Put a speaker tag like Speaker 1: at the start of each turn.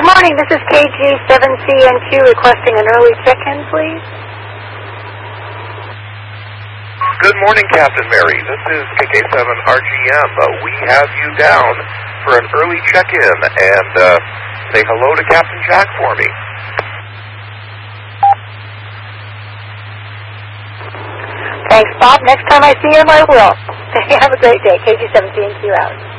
Speaker 1: Good morning. This is KG7CNQ requesting an early check-in, please.
Speaker 2: Good morning, Captain Mary. This is KK7RGM. We have you down for an early check-in, and say hello to Captain Jack for me.
Speaker 1: Thanks, Bob. Next time I see him, I will. Have a great day. KG7CNQ out.